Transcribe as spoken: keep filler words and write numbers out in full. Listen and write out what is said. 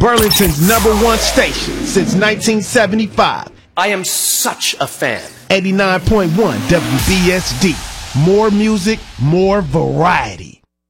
Burlington's number one station since nineteen seventy-five. I am such a fan. eighty-nine point one W B S D. More music, more variety.